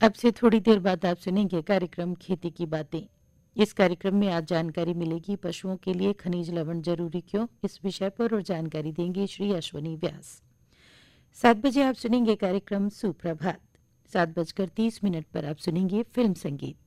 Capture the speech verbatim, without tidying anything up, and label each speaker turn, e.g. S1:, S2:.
S1: अब से थोड़ी देर बाद आप सुनेंगे कार्यक्रम खेती की बातें। इस कार्यक्रम में आज जानकारी मिलेगी पशुओं के लिए खनिज लवण जरूरी क्यों, इस विषय पर और जानकारी देंगे श्री अश्वनी व्यास। सात बजे आप सुनेंगे कार्यक्रम सुप्रभात। सात बजकर तीस मिनट पर आप सुनेंगे फिल्म संगीत।